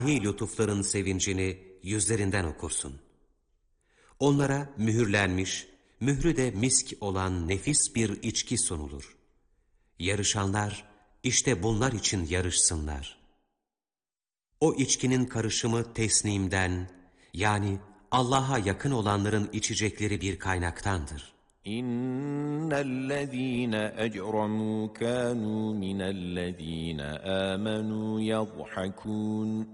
lütufların sevincini yüzlerinden okursun. Onlara mühürlenmiş, mührü de misk olan nefis bir içki sunulur. Yarışanlar işte bunlar için yarışsınlar. O içkinin karışımı tesnimden, yani Allah'a yakın olanların içecekleri bir kaynaktandır. İnnellezîne ecramû kânû minellezîne âmenû yadhakûn.